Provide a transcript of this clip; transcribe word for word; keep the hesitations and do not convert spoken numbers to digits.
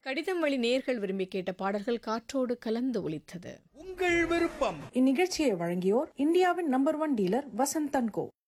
கடிதம் வழி நேர்கள் விரும்பி கேட்ட பாடல்கள் காற்றோடு கலந்து ஒலித்தது. உங்கள் விருப்பம். இந்நிகழ்ச்சியை வழங்கியோர் இந்தியாவின் number one dealer Vasanth and go.